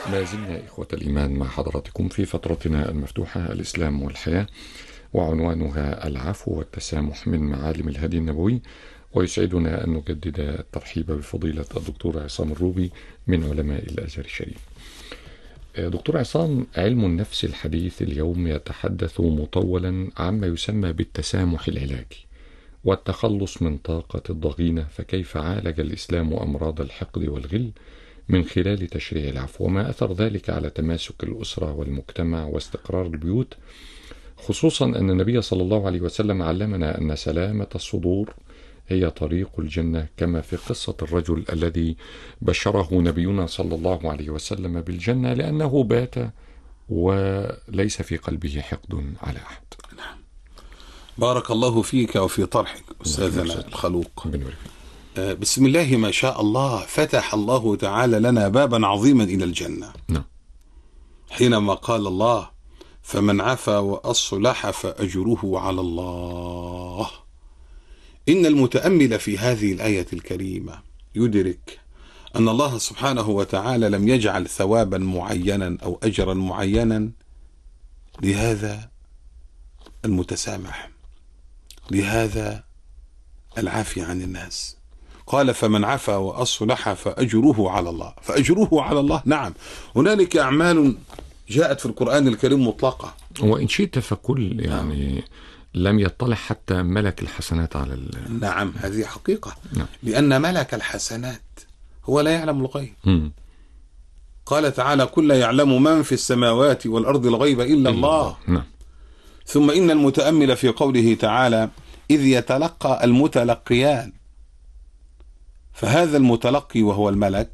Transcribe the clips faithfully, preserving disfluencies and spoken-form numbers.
ما زلنا إخوة الإيمان مع حضراتكم في فترتنا المفتوحة الإسلام والحياة، وعنوانها العفو والتسامح من معالم الهدي النبوي. ويسعدنا أن نجدد الترحيب بفضيلة الدكتور عصام الروبي من علماء الأزهر الشريف. دكتور عصام، علم النفس الحديث اليوم يتحدث مطولا عما يسمى بالتسامح العلاجي والتخلص من طاقة الضغينة، فكيف عالج الإسلام أمراض الحقد والغل من خلال تشريع العفو، وما أثر ذلك على تماسك الأسرة والمجتمع واستقرار البيوت، خصوصا أن النبي صلى الله عليه وسلم علمنا أن سلامة الصدور هي طريق الجنة، كما في قصة الرجل الذي بشره نبينا صلى الله عليه وسلم بالجنة لأنه بات وليس في قلبه حقد على أحد. نعم. بارك الله فيك وفي طرحك أستاذنا الخلوق. بسم الله ما شاء الله، فتح الله تعالى لنا بابا عظيما إلى الجنة. نعم. حينما قال الله: فمن عفا وأصلح فأجره على الله. إن المتأمل في هذه الآية الكريمة يدرك أن الله سبحانه وتعالى لم يجعل ثوابا معينا أو أجرا معينا لهذا المتسامح، لهذا العافية عن الناس. قال: فمن عفا وأصلح فأجره على الله. فأجره على الله، نعم، هنالك أعمال جاءت في القرآن الكريم مطلقة، وإن شئت فكل يعني نعم. لم يطلع حتى ملك الحسنات على ال... نعم، هذه حقيقة. نعم. لأن ملك الحسنات هو لا يعلم الغيب. م. قال تعالى: كل يعلم من في السماوات والأرض الغيب إلا الله. نعم. ثم إن المتأمل في قوله تعالى: إذ يتلقى المتلقيان، فهذا المتلقي وهو الملك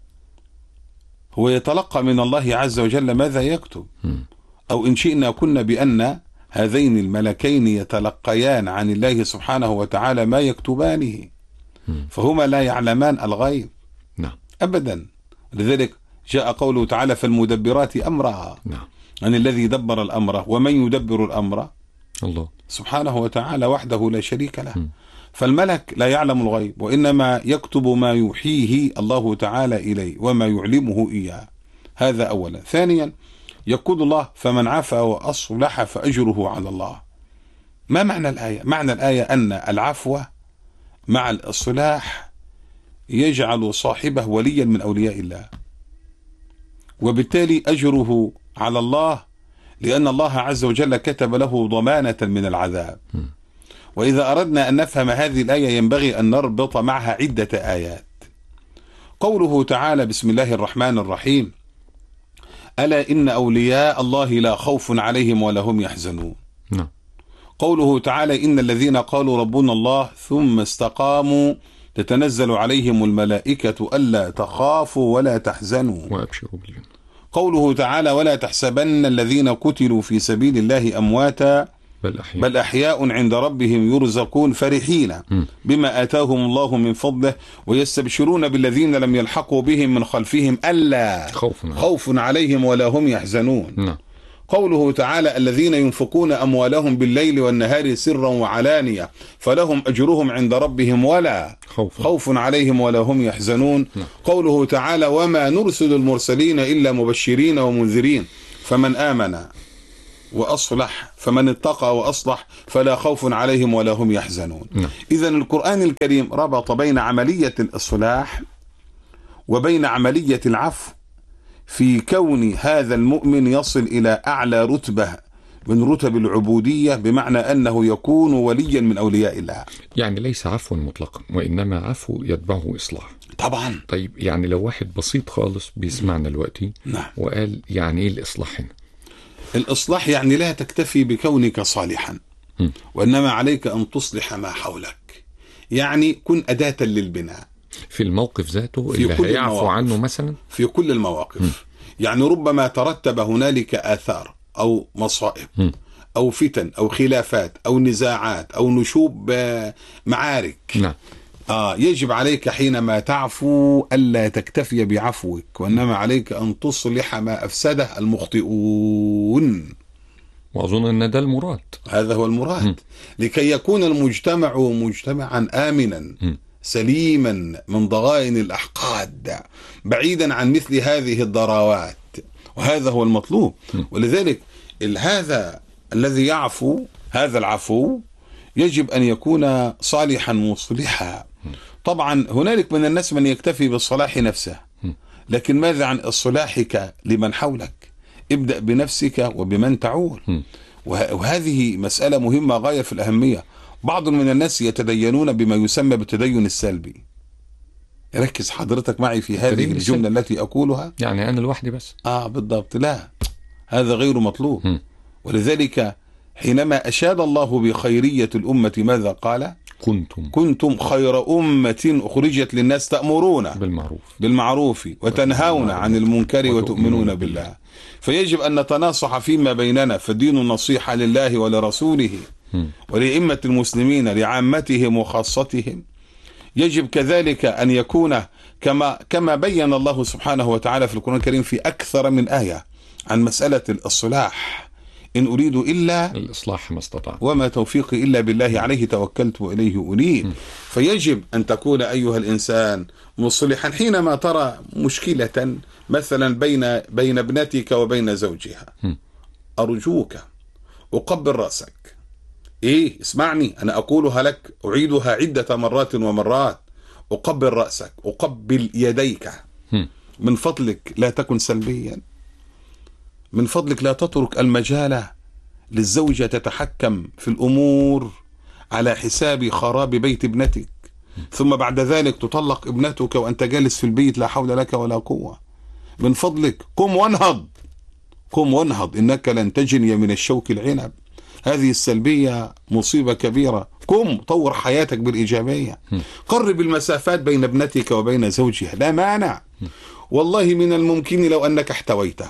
هو يتلقى من الله عز وجل ماذا يكتب، أو إن شئنا كنا بأن هذين الملكين يتلقيان عن الله سبحانه وتعالى ما يكتبانه، فهما لا يعلمان الغيب نعم. أبدا. لذلك جاء قوله تعالى: فالمدبرات أمرها. نعم. عن الذي دبر الأمر، ومن يدبر الأمر الله سبحانه وتعالى وحده لا شريك له. م. فالملك لا يعلم الغيب، وإنما يكتب ما يوحيه الله تعالى إليه وما يعلمه إياه. هذا أولا. ثانيا، يقول الله: فمن عفا وأصلح فأجره على الله. ما معنى الآية؟ معنى الآية أن العفو مع الإصلاح يجعل صاحبه وليا من أولياء الله، وبالتالي أجره على الله، لأن الله عز وجل كتب له ضمانة من العذاب. م. وإذا أردنا أن نفهم هذه الآية ينبغي أن نربط معها عدة آيات. قوله تعالى: بسم الله الرحمن الرحيم: ألا إن أولياء الله لا خوف عليهم ولا هم يحزنون. نعم. قوله تعالى: إن الذين قالوا ربنا الله ثم استقاموا تتنزل عليهم الملائكة ألا تخافوا ولا تحزنوا وأبشروا بالجنة. قوله تعالى: ولا تحسبن الذين قتلوا في سبيل الله أمواتا بل أحياء, بل أحياء عند ربهم يرزقون فرحين م. بما آتاهم الله من فضله ويستبشرون بالذين لم يلحقوا بهم من خلفهم ألا خوف, خوف عليهم ولا هم يحزنون. م. قوله تعالى: الذين ينفقون أموالهم بالليل والنهار سرا وعلانية فلهم أجرهم عند ربهم ولا خوف, خوف عليهم ولا هم يحزنون. م. قوله تعالى: وما نرسل المرسلين إلا مبشرين ومنذرين فمن آمن وأصلح فمن اتقى وأصلح فلا خوف عليهم ولا هم يحزنون. نعم. إذن القرآن الكريم ربط بين عملية الإصلاح وبين عملية العفو، في كون هذا المؤمن يصل إلى أعلى رتبة من رتب العبودية، بمعنى أنه يكون وليا من أولياء الله. يعني ليس عفوا مطلقا، وإنما عفو يتبعه إصلاح. طبعا. طيب، يعني لو واحد بسيط خالص بيسمعنا دلوقتي نعم. وقال يعني إيه الإصلاح هنا؟ الإصلاح يعني لا تكتفي بكونك صالحا، م. وإنما عليك أن تصلح ما حولك، يعني كن أداة للبناء في الموقف ذاته اللي هيعفو عنه مثلا في كل المواقف. م. يعني ربما ترتب هنالك آثار أو مصائب م. أو فتن أو خلافات أو نزاعات أو نشوب معارك. نعم. آه يجب عليك حينما تعفو ألا تكتفي بعفوك، وإنما عليك أن تصلح ما أفسده المخطئون. وأظن أن ده المراد. هذا هو المراد. م. لكي يكون المجتمع مجتمعا آمنا م. سليما من ضغائن الأحقاد، بعيدا عن مثل هذه الضراوات، وهذا هو المطلوب. ولذلك هذا الذي يعفو، هذا العفو يجب أن يكون صالحا مصلحا. طبعا هنالك من الناس من يكتفي بالصلاح نفسه، لكن ماذا عن إصلاحك لمن حولك؟ ابدأ بنفسك وبمن تعول. وهذه مسألة مهمة غاية في الأهمية. بعض من الناس يتدينون بما يسمى بالتدين السلبي. ركز حضرتك معي في هذه الجملة التي أقولها. يعني أنا لوحدي بس؟ آه بالضبط. لا، هذا غير مطلوب. م. ولذلك حينما أشاد الله بخيرية الأمة ماذا قال؟ كنتم كنتم خير أمة أخرجت للناس تأمرون بالمعروف بالمعروف وتنهون عن المنكر وتؤمنون بالله. فيجب أن نتناصح فيما بيننا، فالدين النصيحة لله ولرسوله ولأئمة المسلمين لعامتهم وخاصتهم. يجب كذلك أن يكون كما كما بين الله سبحانه وتعالى في القرآن الكريم في أكثر من آية عن مسألة الإصلاح. إن أريد إلا الإصلاح ما استطعت وما توفيقي إلا بالله، عليه توكلت وإليه أنيب. فيجب أن تكون أيها الإنسان مصلحا حينما ترى مشكلة مثلا بين بين ابنتك وبين زوجها. أرجوك أقبل رأسك. إيه اسمعني، أنا أقولها لك، أعيدها عدة مرات ومرات. أقبل رأسك، أقبل يديك. من فضلك لا تكن سلبيا. من فضلك لا تترك المجال للزوجة تتحكم في الأمور على حساب خراب بيت ابنتك، ثم بعد ذلك تطلق ابنتك وأنت جالس في البيت لا حول لك ولا قوة. من فضلك قم وانهض، قم وانهض، إنك لن تجني من الشوك العنب. هذه السلبية مصيبة كبيرة. قم طور حياتك بالإيجابية. قرب المسافات بين ابنتك وبين زوجها، لا مانع. والله من الممكن لو أنك احتويته،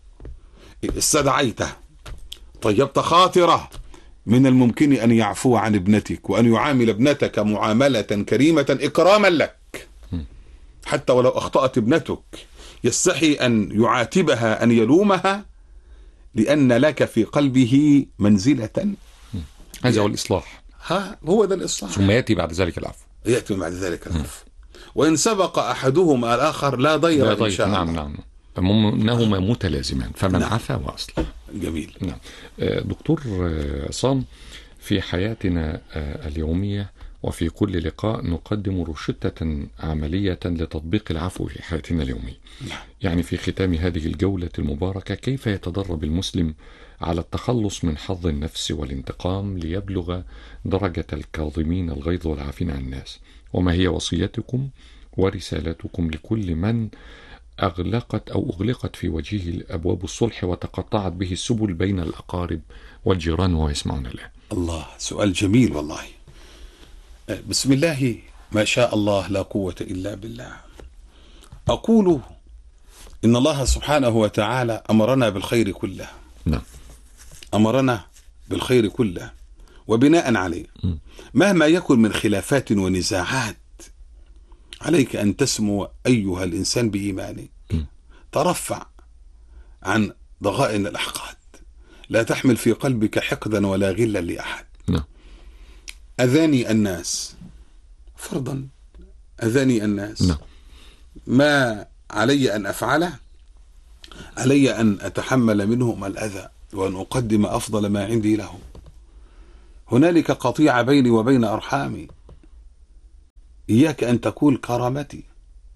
استدعيته، طيبت خاطره، من الممكن أن يعفو عن ابنتك وأن يعامل ابنتك معاملة كريمة إكراما لك. حتى ولو أخطأت ابنتك يستحي أن يعاتبها، أن يلومها، لأن لك في قلبه منزلة. هذا هو الإصلاح. ها هو ده الإصلاح. ثم يأتي بعد ذلك العفو. يأتي بعد ذلك العفو. وإن سبق أحدهما الآخر لا ضير, لا ضير. إن شاء الله. نعم نعم. إنهما متلازمان، فمن نعم. عفا وأصلح. جميل. نعم. دكتور عصام، في حياتنا اليومية وفي كل لقاء نقدم روشتة عملية لتطبيق العفو في حياتنا اليومية. نعم. يعني في ختام هذه الجولة المباركة، كيف يتدرب المسلم على التخلص من حظ النفس والانتقام ليبلغ درجة الكاظمين الغيظ والعافين عن الناس؟ وما هي وصيتكم ورسالتكم لكل من أغلقت أو أغلقت في وجهه أبواب الصلح وتقطعت به السبل بين الأقارب والجيران وهو يسمعون الآن؟ الله، سؤال جميل والله. بسم الله ما شاء الله لا قوة إلا بالله. أقول إن الله سبحانه وتعالى أمرنا بالخير كله. نعم. أمرنا بالخير كله، وبناء عليه م. مهما يكن من خلافات ونزاعات، عليك أن تسمو أيها الإنسان بإيمانك. م. ترفع عن ضغائن الأحقاد، لا تحمل في قلبك حقدا ولا غلا لأحد. نعم. أذاني الناس فرضا، أذاني الناس. نعم. ما علي أن أفعله؟ علي أن أتحمل منهم الأذى وأن أقدم أفضل ما عندي لهم. هنالك قطيعة بيني وبين أرحامي، إياك أن تقول كرامتي.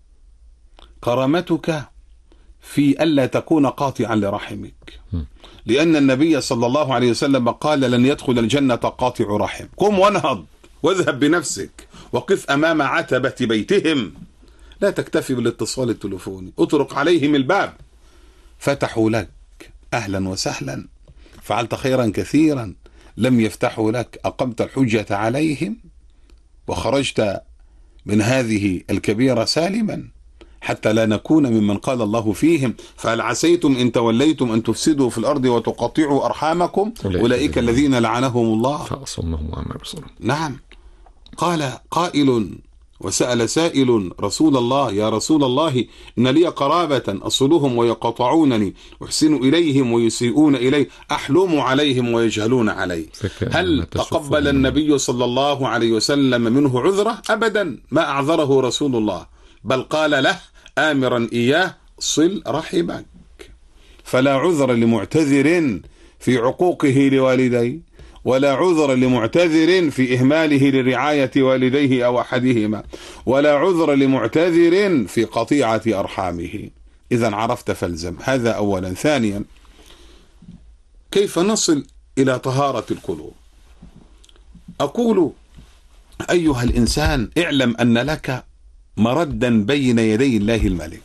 كرامتك في ألا تكون قاطعا لرحمك، لأن النبي صلى الله عليه وسلم قال لن يدخل الجنة قاطع رحم. قم وانهض واذهب بنفسك وقف أمام عتبة بيتهم، لا تكتفي بالاتصال التلفوني، اطرق عليهم الباب، فتحوا لك أهلا وسهلا، فعلت خيرا كثيرا. لم يفتحوا لك، أقمت الحجة عليهم وخرجت من هذه الكبيرة سالما، حتى لا نكون ممن قال الله فيهم فهل عسيتم إن توليتم أن تفسدوا في الأرض وتقطعوا أرحامكم أولئك الذين لعنهم الله فأصمهم وأما بصرهم. نعم. قال قائل وسأل سائل رسول الله: يا رسول الله، إن لي قرابة أصلهم ويقطعونني، أحسن إليهم ويسيئون إلي، أحلم عليهم ويجهلون علي. هل تقبل النبي صلى الله عليه وسلم منه عذره؟ أبدا، ما أعذره رسول الله، بل قال له آمرا إياه: صل رحمك. فلا عذر لمعتذر في عقوقه لوالديه، ولا عذر لمعتذر في إهماله لرعاية والديه أو أحدهما، ولا عذر لمعتذر في قطيعة أرحامه. إذا عرفت فالزم. هذا أولا. ثانيا، كيف نصل إلى طهارة القلوب؟ أقول: أيها الإنسان، اعلم أن لك مردا بين يدي الله الملك،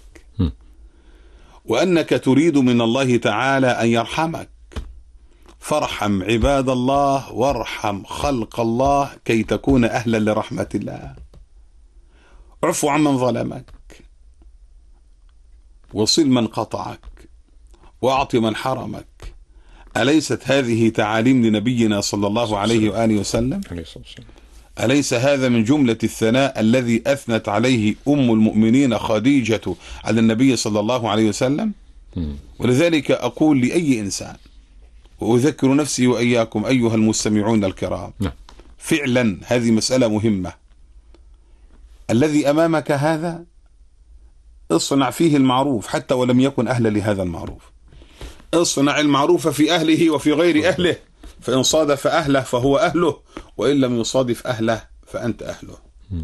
وأنك تريد من الله تعالى أن يرحمك، فارحم عباد الله وارحم خلق الله كي تكون أهلا لرحمة الله. اعفو عمن ظلمك، وصل من قطعك، واعط من حرمك. أليست هذه تعاليم لنبينا صلى الله عليه وآله وسلم؟ أليس هذا من جملة الثناء الذي أثنت عليه أم المؤمنين خديجة على النبي صلى الله عليه وسلم؟ ولذلك أقول لأي إنسان، وأذكر نفسي وإياكم أيها المستمعون الكرام، فعلا هذه مسألة مهمة. الذي أمامك هذا اصنع فيه المعروف حتى ولم يكن أهلا لهذا المعروف. اصنع المعروف في أهله وفي غير أهله، فإن صادف أهله فهو أهله، وإن لم يصادف أهله فأنت أهله.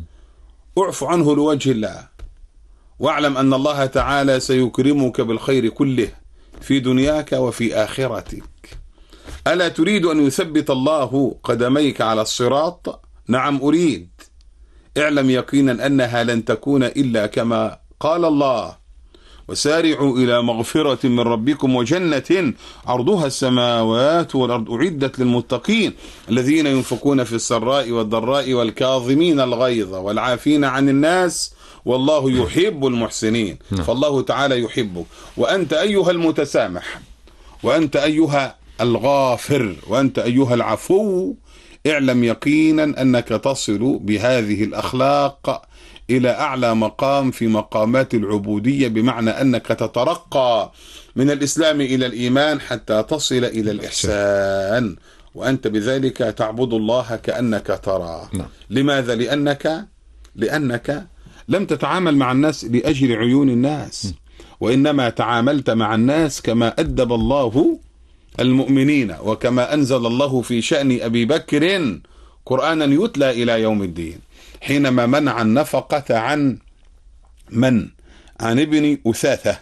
اعف عنه لوجه الله، واعلم أن الله تعالى سيكرمك بالخير كله في دنياك وفي آخرتك. ألا تريد أن يثبت الله قدميك على الصراط؟ نعم أريد. اعلم يقينا أنها لن تكون إلا كما قال الله: وسارعوا إلى مغفرة من ربكم وجنة عرضها السماوات والأرض أعدت للمتقين الذين ينفقون في السراء والضراء والكاظمين الغيظ والعافين عن الناس والله يحب المحسنين. فالله تعالى يحبك، وأنت أيها المتسامح، وأنت أيها الغافر، وأنت أيها العفو، اعلم يقينا أنك تصل بهذه الأخلاق إلى أعلى مقام في مقامات العبودية، بمعنى أنك تترقى من الإسلام إلى الإيمان حتى تصل إلى الإحسان، وأنت بذلك تعبد الله كأنك تراه. لماذا؟ لأنك لأنك لم تتعامل مع الناس لأجل عيون الناس، وإنما تعاملت مع الناس كما أدب الله المؤمنين، وكما أنزل الله في شأن أبي بكر قرآنا يتلى إلى يوم الدين، حينما منع النفقة عن من؟ عن ابن أثاثة،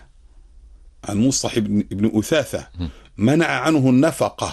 عن مصطح ابن أثاثة، منع عنه النفقة،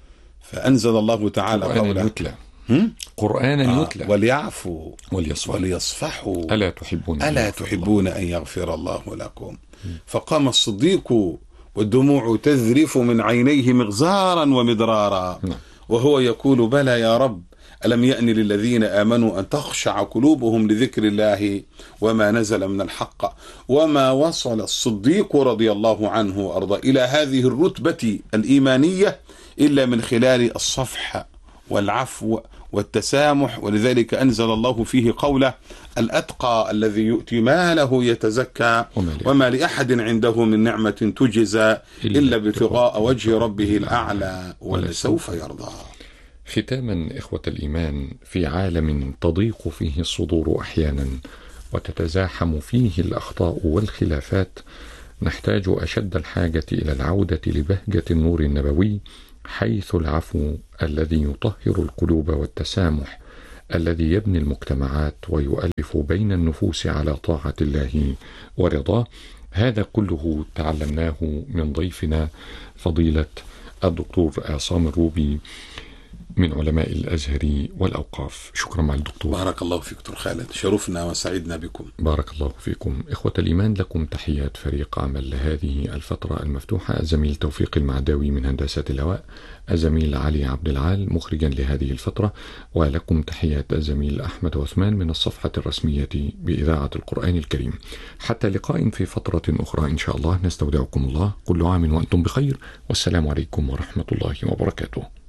فأنزل الله تعالى قوله: يتلى قرآنا يتلى آه وليعفوا وليصفحوا, وليصفحوا ألا تحبون ألا تحبون أن يغفر الله لكم. فقام الصديق والدموع تذرف من عينيه مغزارا ومدرارا، وهو يقول: بلى يا رب، ألم يأن للذين آمنوا أن تخشع قلوبهم لذكر الله وما نزل من الحق. وما وصل الصديق رضي الله عنه وأرضاه إلى هذه الرتبة الإيمانية إلا من خلال الصفح والعفو والتسامح. ولذلك أنزل الله فيه قوله: الأتقى الذي يؤتي ماله يتزكى وما لأحد عنده من نعمة تجزى إلا ابتغاء وجه ربه الأعلى ولسوف يرضى. ختاما إخوة الإيمان، في عالم تضيق فيه الصدور أحيانا وتتزاحم فيه الأخطاء والخلافات، نحتاج أشد الحاجة إلى العودة لبهجة النور النبوي، حيث العفو الذي يطهر القلوب والتسامح الذي يبني المجتمعات ويؤلف بين النفوس على طاعة الله ورضاه. هذا كله تعلمناه من ضيفنا فضيلة الدكتور عصام الروبي من علماء الأزهر والأوقاف. شكرا مع الدكتور. بارك الله فيك دكتور خالد، شرفنا وسعدنا بكم. بارك الله فيكم. إخوة الإيمان، لكم تحيات فريق عمل لهذه الفترة المفتوحة: الزميل توفيق المعداوي من هندسة الهواء، الزميل علي عبد العال مخرجا لهذه الفترة، ولكم تحيات الزميل أحمد عثمان من الصفحة الرسمية بإذاعة القرآن الكريم. حتى لقاء في فترة أخرى إن شاء الله، نستودعكم الله، كل عام وأنتم بخير، والسلام عليكم ورحمة الله وبركاته.